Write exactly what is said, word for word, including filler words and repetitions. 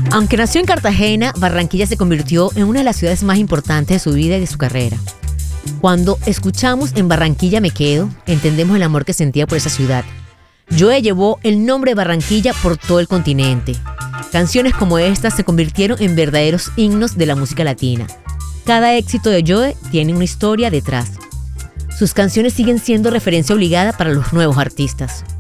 Aunque nació en Cartagena, Barranquilla se convirtió en una de las ciudades más importantes de su vida y de su carrera. Cuando escuchamos En Barranquilla me quedo, entendemos el amor que sentía por esa ciudad. Joe llevó el nombre de Barranquilla por todo el continente. Canciones como estas se convirtieron en verdaderos himnos de la música latina. Cada éxito de Joe tiene una historia detrás. Sus canciones siguen siendo referencia obligada para los nuevos artistas.